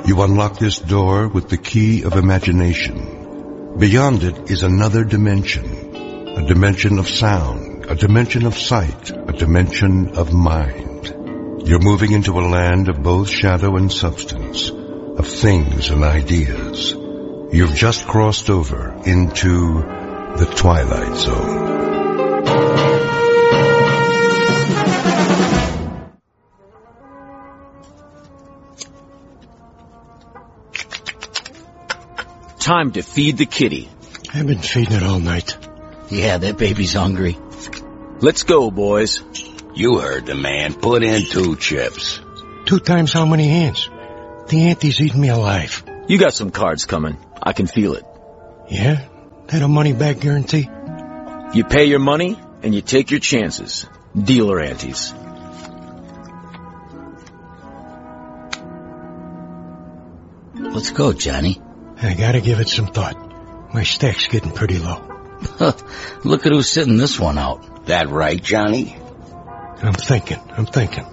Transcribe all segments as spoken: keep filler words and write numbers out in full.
You unlock this door with the key of imagination. Beyond it is another dimension, a dimension of sound, a dimension of sight, a dimension of mind. You're moving into a land of both shadow and substance, of things and ideas. You've just crossed over into the Twilight Zone. Time to feed the kitty. I've been feeding it all night. Yeah, that baby's hungry. Let's go, boys. You heard the man. Put in two chips. Two times how many hands? The auntie's eating me alive. You got some cards coming. I can feel it. Yeah? That a money-back guarantee? You pay your money, and you take your chances. Dealer antes. Let's go, Johnny. I gotta give it some thought. My stack's getting pretty low. Look at who's sitting this one out. That right, Johnny? I'm thinking, I'm thinking.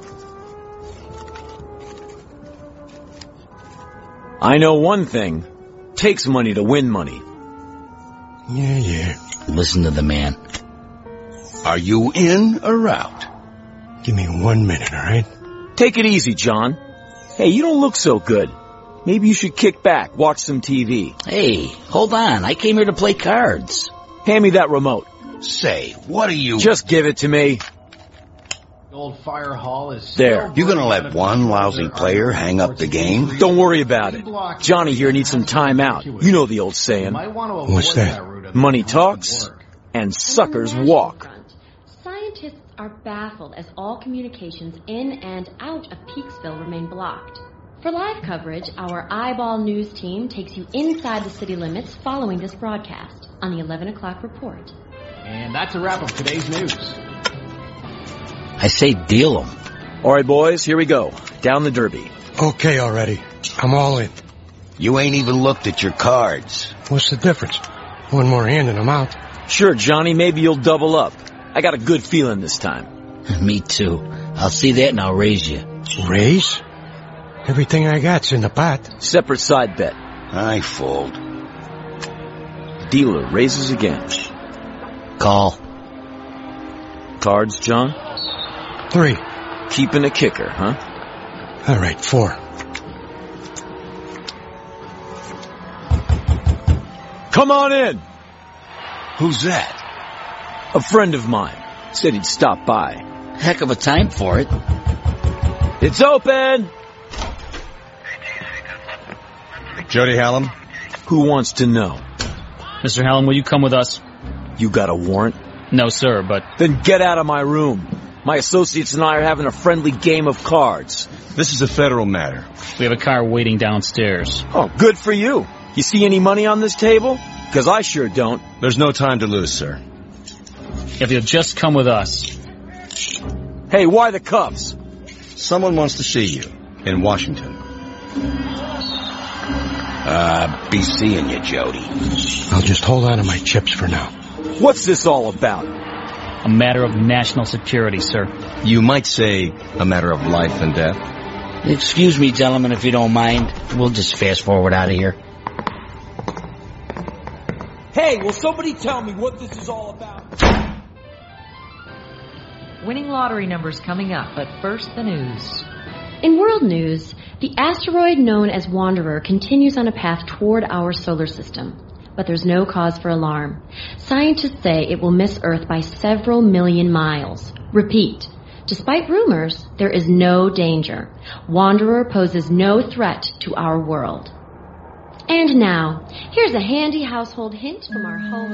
I know one thing. Takes money to win money. Yeah, yeah. Listen to the man. Are you in or out? Give me one minute, all right? Take it easy, John. Hey, you don't look so good. Maybe you should kick back, watch some T V. Hey, hold on. I came here to play cards. Hand me that remote. Say, what are you... Just give it to me. The old fire hall is... There. You gonna let one lousy player hang up the game? Don't worry about it. Johnny here needs some time out. You know the old saying. What's that? Money talks and suckers walk. Scientists are baffled as all communications in and out of Peaksville remain blocked. For live coverage, our Eyeball News team takes you inside the city limits following this broadcast on the eleven o'clock report. And that's a wrap of today's news. I say deal them. All right, boys, here we go. Down the derby. Okay already. I'm all in. You ain't even looked at your cards. What's the difference? One more hand and I'm out. Sure, Johnny, maybe you'll double up. I got a good feeling this time. Me too. I'll see that and I'll raise you. Raise? Everything I got's in the pot. Separate side bet. I fold. Dealer raises again. Call. Cards, John? Three. Keeping a kicker, huh? All right, four. Come on in! Who's that? A friend of mine. Said he'd stop by. Heck of a time for it. It's open! Jody Hallam? Who wants to know? Mister Hallam, will you come with us? You got a warrant? No, sir, but... Then get out of my room. My associates and I are having a friendly game of cards. This is a federal matter. We have a car waiting downstairs. Oh, good for you. You see any money on this table? Because I sure don't. There's no time to lose, sir. If you'll just come with us. Hey, why the cuffs? Someone wants to see you in Washington. Uh, be seeing you, Jody. I'll just hold on to my chips for now. What's this all about? A matter of national security, sir. You might say a matter of life and death. Excuse me, gentlemen, if you don't mind. We'll just fast forward out of here. Hey, will somebody tell me what this is all about? Winning lottery numbers coming up, but first the news. In world news, the asteroid known as Wanderer continues on a path toward our solar system. But there's no cause for alarm. Scientists say it will miss Earth by several million miles. Repeat, despite rumors, there is no danger. Wanderer poses no threat to our world. And now, here's a handy household hint from our home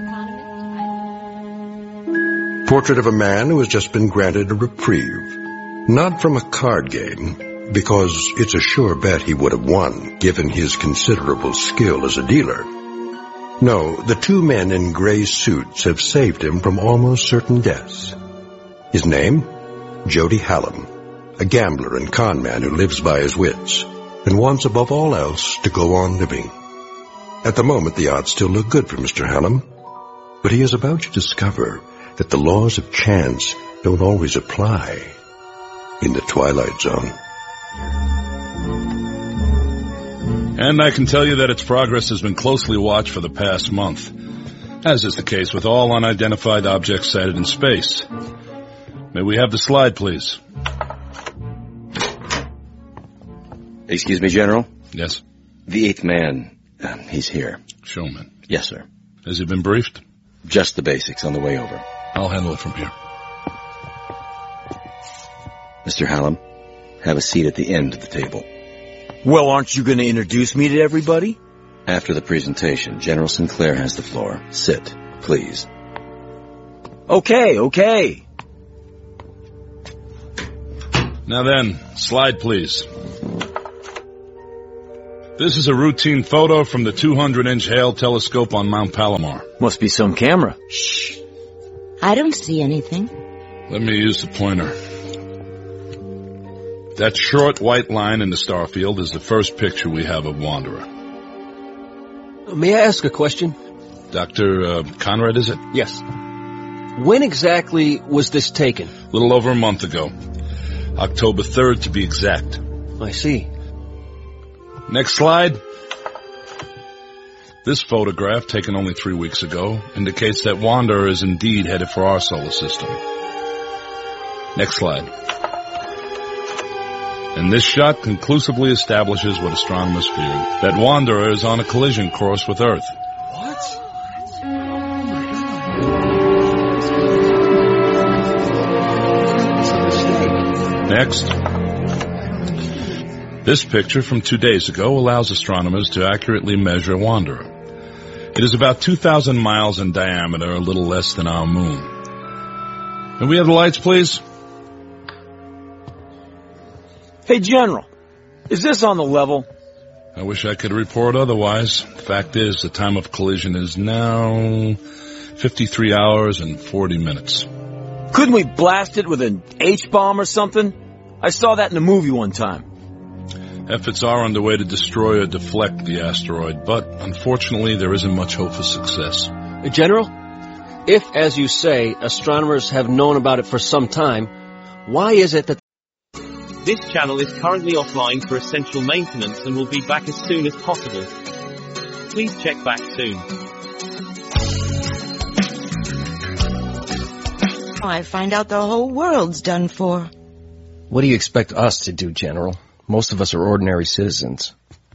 economist. Portrait of a man who has just been granted a reprieve. Not from a card game, because it's a sure bet he would have won, given his considerable skill as a dealer. No, the two men in gray suits have saved him from almost certain deaths. His name? Jody Hallam, a gambler and con man who lives by his wits, and wants above all else to go on living. At the moment, the odds still look good for Mister Hallam, but he is about to discover that the laws of chance don't always apply in the Twilight Zone. And I can tell you that its progress has been closely watched for the past month, as is the case with all unidentified objects sighted in space. May we have the slide, please? Excuse me, General? Yes? The eighth man, uh, he's here. Showman? Yes, sir. Has he been briefed? Just the basics on the way over. I'll handle it from here. Mister Hallam, have a seat at the end of the table. Well, aren't you going to introduce me to everybody? After the presentation, General Sinclair has the floor. Sit, please. Okay, okay. Now then, slide please. This is a routine photo from the two hundred inch Hale telescope on Mount Palomar. Must be some camera. Shh. I don't see anything. Let me use the pointer. That short white line in the star field is the first picture we have of Wanderer. May I ask a question? Doctor Uh, Conrad, is it? Yes. When exactly was this taken? A little over a month ago. October third, to be exact. I see. Next slide. This photograph, taken only three weeks ago, indicates that Wanderer is indeed headed for our solar system. Next slide. And this shot conclusively establishes what astronomers feared, that Wanderer is on a collision course with Earth. What? Next. This picture from two days ago allows astronomers to accurately measure Wanderer. It is about two thousand miles in diameter, a little less than our moon. May we have the lights, please? Hey, General, is this on the level? I wish I could report otherwise. The fact is, the time of collision is now fifty-three hours and forty minutes. Couldn't we blast it with an H-bomb or something? I saw that in a movie one time. Efforts are underway to destroy or deflect the asteroid, but unfortunately there isn't much hope for success. General, if, as you say, astronomers have known about it for some time, why is it that... This channel is currently offline for essential maintenance and will be back as soon as possible. Please check back soon. I find out the whole world's done for. What do you expect us to do, General? Most of us are ordinary citizens.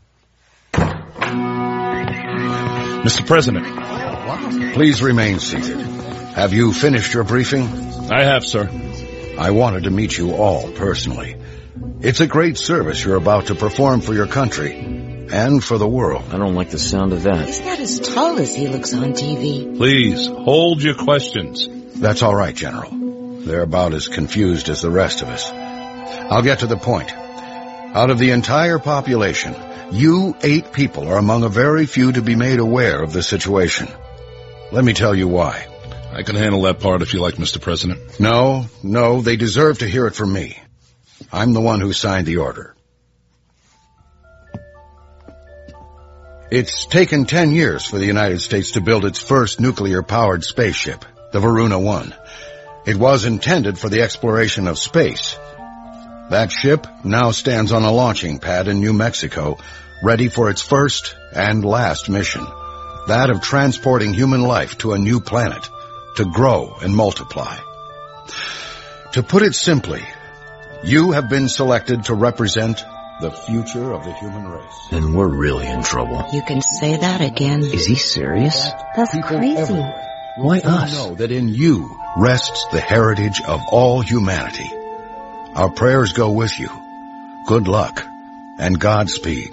Mister President. Please remain seated. Have you finished your briefing? I have, sir. I wanted to meet you all personally. It's a great service you're about to perform for your country and for the world. I don't like the sound of that. He's not as tall as he looks on T V. Please, hold your questions. That's all right, General. They're about as confused as the rest of us. I'll get to the point. Out of the entire population, you eight people are among a very few to be made aware of the situation. Let me tell you why. I can handle that part if you like, Mister President. No, no, they deserve to hear it from me. I'm the one who signed the order. It's taken ten years for the United States to build its first nuclear-powered spaceship, the Varuna one. It was intended for the exploration of space. That ship now stands on a launching pad in New Mexico, ready for its first and last mission, that of transporting human life to a new planet, to grow and multiply. To put it simply, you have been selected to represent the future of the human race. Then we're really in trouble. You can say that again. Is he serious? That's crazy. Everywhere. Why us? You know that in you rests the heritage of all humanity. Our prayers go with you. Good luck and Godspeed.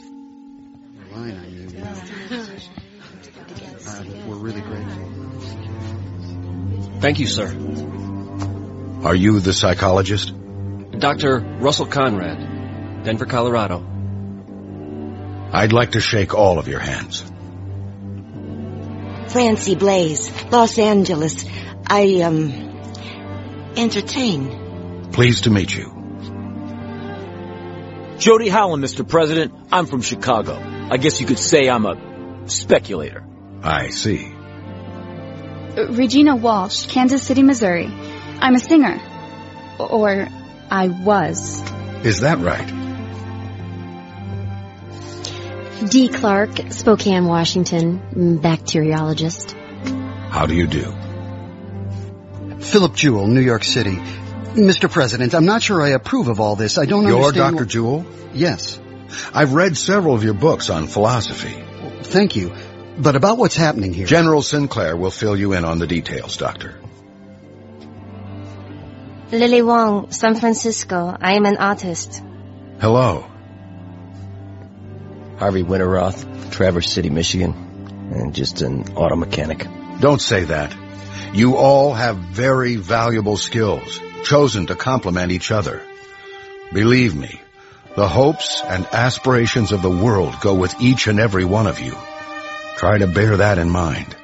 We're really grateful. Thank you, sir. Are you the psychologist? Doctor Russell Conrad, Denver, Colorado. I'd like to shake all of your hands. Francie Blaze, Los Angeles. I, um, entertain. Pleased to meet you. Jody Hallam, Mister President. I'm from Chicago. I guess you could say I'm a speculator. I see. Regina Walsh, Kansas City, Missouri. I'm a singer. Or I was. Is that right? D. Clark, Spokane, Washington, bacteriologist. How do you do? Philip Jewell, New York City. Mister President, I'm not sure I approve of all this. I don't You're understand... Doctor Wh- Jewell? Yes. I've read several of your books on philosophy. Thank you. But about what's happening here... General Sinclair will fill you in on the details, Doctor. Lily Wong, San Francisco. I am an artist. Hello. Harvey Winterroth, Traverse City, Michigan, and just an auto mechanic. Don't say that. You all have very valuable skills, chosen to complement each other. Believe me, the hopes and aspirations of the world go with each and every one of you. Try to bear that in mind.